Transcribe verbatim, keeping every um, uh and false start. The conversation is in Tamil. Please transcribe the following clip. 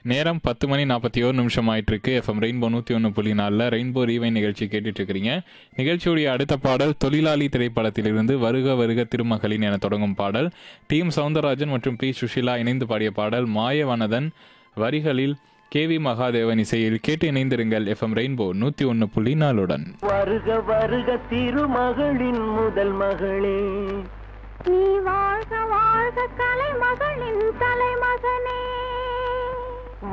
நேரம் பத்து மணி நாற்பத்தி ஒரு நிமிஷம் ஆயிட்டு இருக்கு. எஃப்எம் ரெயின்போ நூற்றி ஒன்று புள்ளி நாலில் ரெயின்போ ரீவை நிகழ்ச்சி கேட்டுட்டு இருக்கிறீங்க. நிகழ்ச்சியுடைய அடுத்த பாடல் தொழிலாளி திரைப்படத்திலிருந்து வருக வருக திருமகளின் என தொடங்கும் பாடல். டீம் சவுந்தரராஜன் மற்றும் பி சுஷிலா இணைந்து பாடிய பாடல். மாயவனதன் வரிகளில் கே வி மகாதேவன் இசையில் கேட்டு இணைந்திருங்கள் எஃப்எம் ரெயின்போ நூற்றி ஒன்று புள்ளி நாலுடன். வருக வருக திருமகளின் முதல் மகளே, நீ வாழ்க வாழ்க கலைமகளின் தலைமகனே.